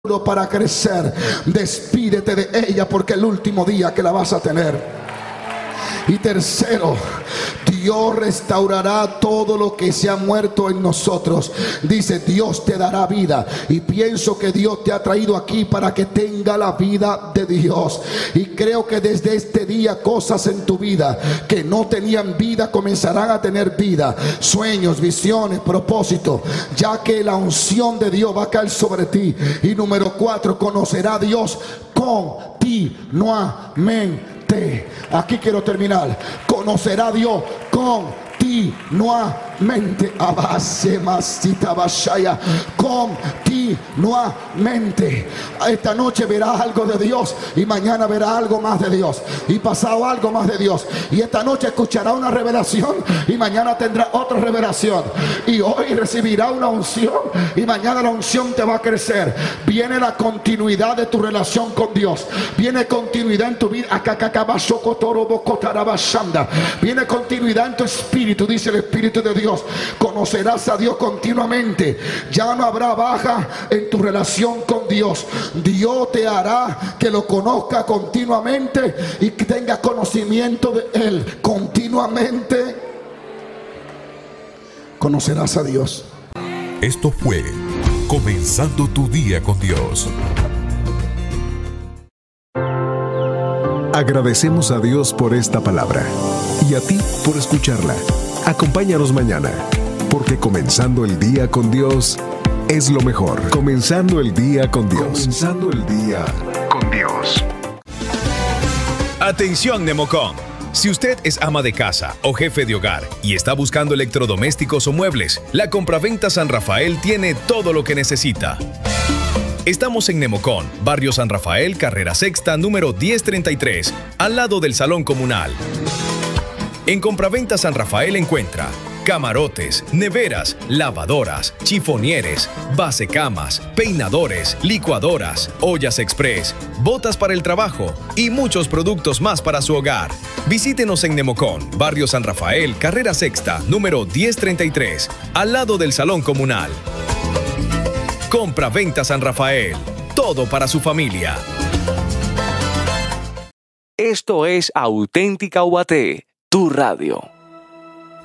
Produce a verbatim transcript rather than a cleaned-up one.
para crecer. Despídete de ella porque es el último día que la vas a tener. Y tercero, Dios restaurará todo lo que se ha muerto en nosotros. Dice, Dios te dará vida. Y pienso que Dios te ha traído aquí para que tenga la vida de Dios. Y creo que desde este día cosas en tu vida que no tenían vida comenzarán a tener vida. Sueños, visiones, propósitos, ya que la unción de Dios va a caer sobre ti. Y número cuatro, conocerá a Dios continuamente. Aquí quiero terminar. Conocerá a Dios continuamente. A base masita bashaya. Continuamente. Esta noche verás algo de Dios. Y mañana verás algo más de Dios. Y pasado algo más de Dios. Y esta noche escuchará una revelación. Y mañana tendrá otra revelación. Y hoy recibirá una unción. Y mañana la unción te va a crecer. Viene la continuidad de tu relación con Dios. Viene continuidad en tu vida. Viene continuidad en tu espíritu, dice el Espíritu de Dios. Conocerás a Dios continuamente. Ya no habrá baja en tu relación con Dios. Dios te hará que lo conozca continuamente y que tenga conocimiento de Él continuamente. Conocerás a Dios. Esto fue Comenzando tu Día con Dios. Agradecemos a Dios por esta palabra y a ti por escucharla. Acompáñanos mañana, porque comenzando el día con Dios es lo mejor. Comenzando el día con Dios. Comenzando el día con Dios. Atención, Nemocom. Si usted es ama de casa o jefe de hogar y está buscando electrodomésticos o muebles, la Compraventa San Rafael tiene todo lo que necesita. Estamos en Nemocom, Barrio San Rafael, Carrera Sexta, número diez treinta y tres, al lado del Salón Comunal. En Compraventa San Rafael encuentra camarotes, neveras, lavadoras, chifonieres, basecamas, peinadores, licuadoras, ollas express, botas para el trabajo y muchos productos más para su hogar. Visítenos en Nemocom, Barrio San Rafael, Carrera Sexta, número diez treinta y tres, al lado del Salón Comunal. Compraventa San Rafael, todo para su familia. Esto es Auténtica U A T, tu radio.